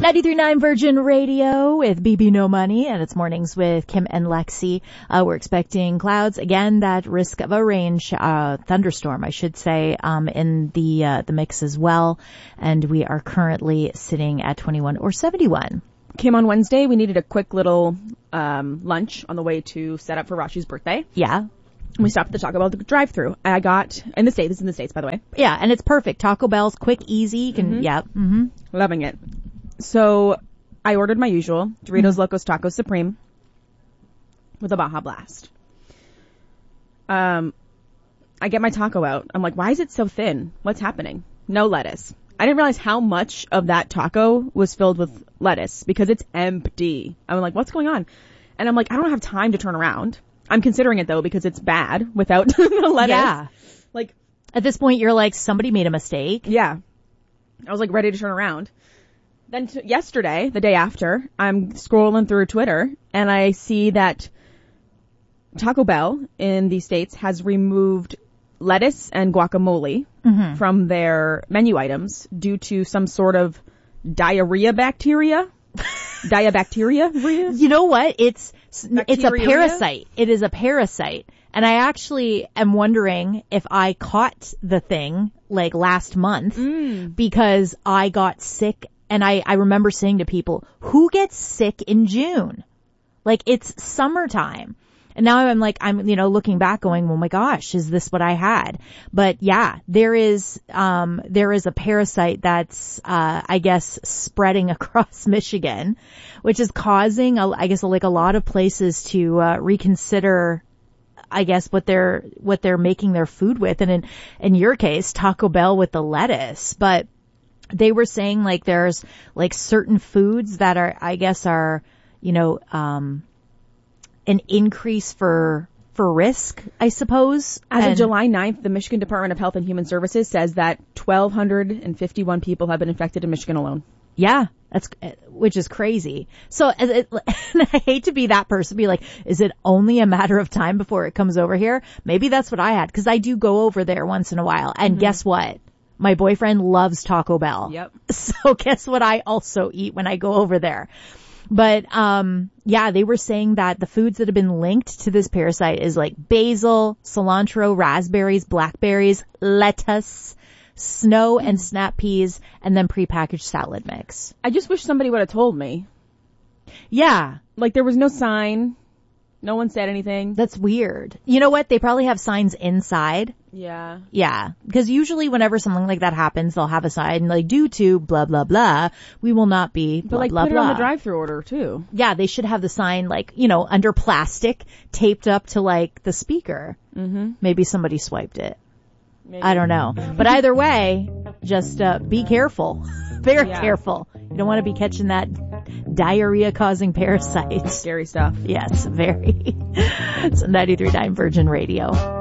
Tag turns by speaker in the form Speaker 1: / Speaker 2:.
Speaker 1: 93.9 Virgin Radio with BB No Money, and it's mornings with Kim and Lexi. We're expecting clouds again, that risk of a range thunderstorm, I should say, in the mix as well. And we are currently sitting at 21 or 71.
Speaker 2: Kim, on Wednesday, we needed a quick little lunch on the way to set up for Rashi's birthday.
Speaker 1: Yeah.
Speaker 2: We stopped at the Taco Bell drive-thru. I got, in the States, this is in the States, by the way.
Speaker 1: Yeah, and it's perfect. Taco Bell's quick, easy. You can, yeah. Mm-hmm.
Speaker 2: Loving it. So I ordered my usual Doritos Locos Taco Supreme with a Baja Blast. I get my taco out. I'm like, why is it so thin? What's happening? No lettuce. I didn't realize how much of that taco was filled with lettuce because it's empty. I'm like, what's going on? And I'm like, I don't have time to turn around. I'm considering it though because it's bad without the lettuce.
Speaker 1: Yeah.
Speaker 2: Like
Speaker 1: at this point, you're like, somebody made a mistake.
Speaker 2: Yeah. I was like ready to turn around. Then yesterday, the day after, I'm scrolling through Twitter and I see that Taco Bell in the States has removed lettuce and guacamole from their menu items due to some sort of diarrhea bacteria. Diabacteria?
Speaker 1: You know what? It's a
Speaker 2: Bacteria?
Speaker 1: parasite. It is a parasite. And I actually am wondering if I caught the thing like last month because I got sick. And I remember saying to people, who gets sick in June? Like, it's summertime. And now I'm looking back going, oh my gosh, is this what I had? But yeah, there is a parasite that's, I guess, spreading across Michigan, which is causing, a lot of places to, reconsider, I guess, what they're making their food with. And in your case, Taco Bell with the lettuce. But they were saying like there's like certain foods that are, an increase for risk, I suppose.
Speaker 2: As of July 9th, the Michigan Department of Health and Human Services says that 1,251 people have been infected in Michigan alone.
Speaker 1: Yeah, which is crazy. So, and I hate to be that person, be like, is it only a matter of time before it comes over here? Maybe that's what I had, because I do go over there once in a while. And guess what? My boyfriend loves Taco Bell.
Speaker 2: Yep.
Speaker 1: So guess what I also eat when I go over there? But, yeah, they were saying that the foods that have been linked to this parasite is like basil, cilantro, raspberries, blackberries, lettuce, snow and snap peas, and then prepackaged salad mix.
Speaker 2: I just wish somebody would have told me.
Speaker 1: Yeah.
Speaker 2: Like there was no sign. No one said anything.
Speaker 1: That's weird. You know what? They probably have signs inside.
Speaker 2: Yeah.
Speaker 1: Yeah. Because usually whenever something like that happens, they'll have a sign like, due to blah, blah, blah, we will not be blah,
Speaker 2: but like
Speaker 1: blah,
Speaker 2: put
Speaker 1: blah.
Speaker 2: it on the drive-thru order too.
Speaker 1: Yeah, they should have the sign like, under plastic taped up to like the speaker. Mm-hmm. Maybe somebody swiped it. Maybe. I don't know. But either way, just be careful. Very careful. You don't want to be catching that diarrhea-causing parasite.
Speaker 2: Scary stuff.
Speaker 1: Yes, very. It's 93.9 Virgin Radio.